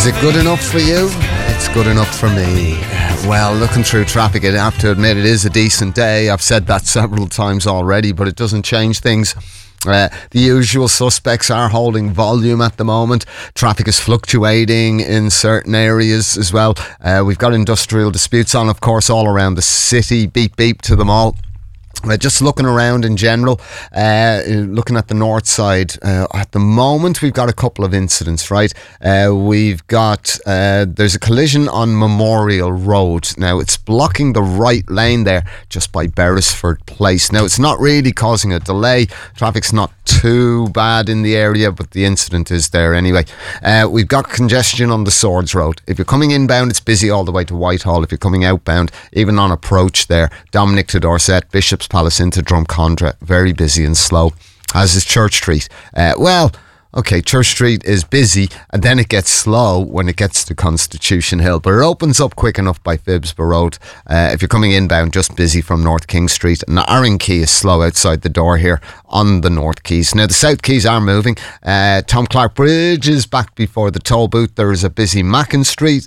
it good enough for you? It's good enough for me. Well, looking through traffic, I have to admit it is a decent day. I've said that several times already, but it doesn't change things. The usual suspects are holding volume at the moment. Traffic is fluctuating in certain areas as well. We've got industrial disputes on, of course, all around the city. Beep, beep to them all. Just looking around in general, looking at the north side, at the moment we've got a couple of incidents, right? We've got, there's a collision on Memorial Road. Now it's blocking the right lane there just by Beresford Place. Now it's not really causing a delay. Traffic's not too bad in the area, but the incident is there anyway. We've got congestion on the Swords Road. If you're coming inbound, it's busy all the way to Whitehall. If you're coming outbound, even on approach there, Dominic to Dorset, Bishop's Palace into Drumcondra, very busy and slow, as is Church Street. Church Street is busy and then it gets slow when it gets to Constitution Hill, but it opens up quick enough by Phibsborough Road. If you're coming inbound, just busy from North King Street, and Arran Quay is slow outside the door here on the North Quays. Now the South Quays are moving. Tom Clark Bridge is back before the toll booth. There is a busy Mackin Street.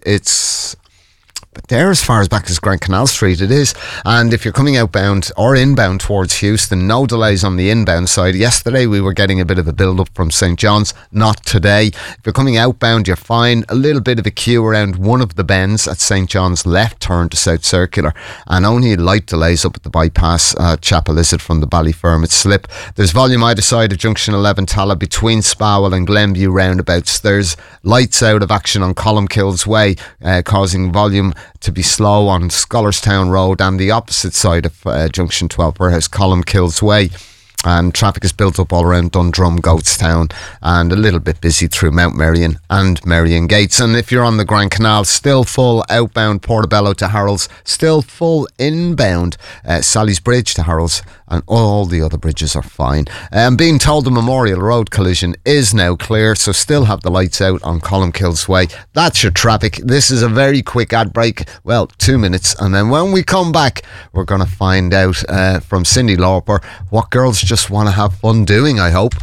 But there, as far as back as Grand Canal Street, it is. And if you're coming outbound or inbound towards Houston, no delays on the inbound side. Yesterday we were getting a bit of a build-up from St. John's, not today. If you're coming outbound, you're fine. A little bit of a queue around one of the bends at St. John's left turn to South Circular, and only light delays up at the bypass Chapel Lizard from the Ballyfermot slip. There's volume either side of Junction 11 Tala between Spowell and Glenview roundabouts. There's lights out of action on Columkills Way, causing volume to be slow on Scholarstown Road and the opposite side of Junction 12 Warehouse, Columkills Way. And traffic is built up all around Dundrum, Goatstown, and a little bit busy through Mount Merrion and Merrion Gates. And if you're on the Grand Canal, still full outbound Portobello to Harolds, still full inbound Sally's Bridge to Harolds, and all the other bridges are fine. I'm being told the Memorial Road collision is now clear, so still have the lights out on Columkills Way. That's your traffic. This is a very quick ad break, 2 minutes, and then when we come back, we're going to find out from Cyndi Lauper what girls just want to have fun doing, I hope.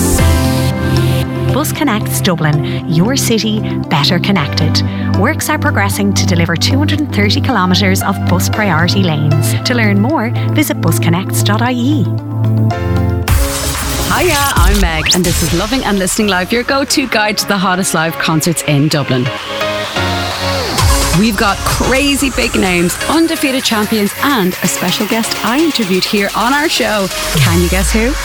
Bus Connects Dublin, your city better connected. Works are progressing to deliver 230 kilometres of bus priority lanes. To learn more, visit busconnects.ie. Hiya, I'm Meg, and this is Loving and Listening Live, your go-to guide to the hottest live concerts in Dublin. We've got crazy big names, undefeated champions, and a special guest I interviewed here on our show. Can you guess who?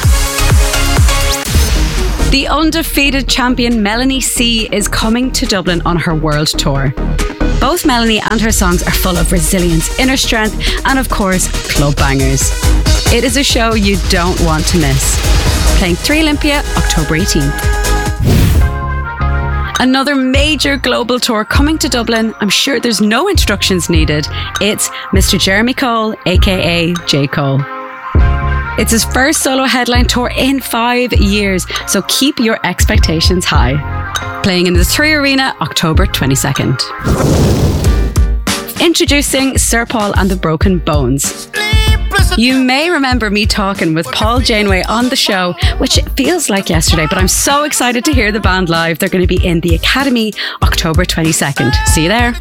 The undefeated champion Melanie C is coming to Dublin on her world tour. Both Melanie and her songs are full of resilience, inner strength, and of course, club bangers. It is a show you don't want to miss. Playing 3 Olympia, October 18th. Another major global tour coming to Dublin. I'm sure there's no introductions needed. It's Mr. Jeremy Cole, aka J. Cole. It's his first solo headline tour in 5 years, so keep your expectations high. Playing in the 3 Arena, October 22nd. Introducing Sir Paul and the Broken Bones. You may remember me talking with Paul Janeway on the show, which feels like yesterday, but I'm so excited to hear the band live. They're going to be in the Academy October 22nd. See you there.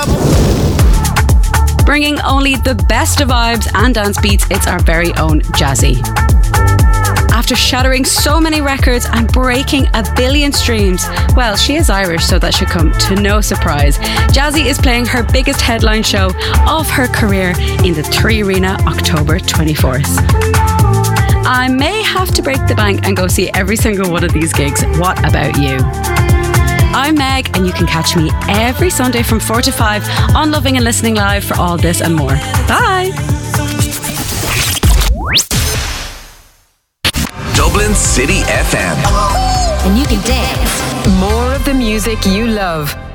Bringing only the best of vibes and dance beats, it's our very own Jazzy. After shattering so many records and breaking 1 billion streams, well, she is Irish, so that should come to no surprise. Jazzy is playing her biggest headline show of her career in the 3 Arena, October 24th. I may have to break the bank and go see every single one of these gigs. What about you? I'm Meg, and you can catch me every Sunday from 4 to 5 on Loving and Listening Live for all this and more. Bye! Dublin City FM. And you can dance. More of the music you love.